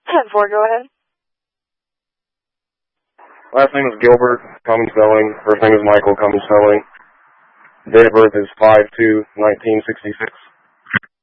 10-4, go ahead. Last name is Gilbert, common spelling. First name is Michael, common spelling. Date of birth is 5/2/1966.